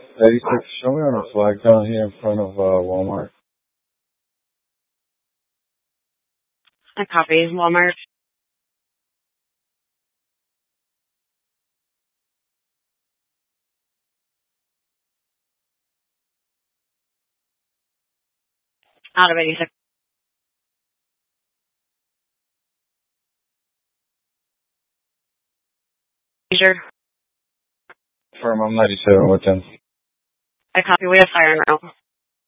86, show me on a flag down here in front of Walmart. I copy. Walmart. Out of 86. Sure. Firm, I'm 97 with them. I copy. We have fire now.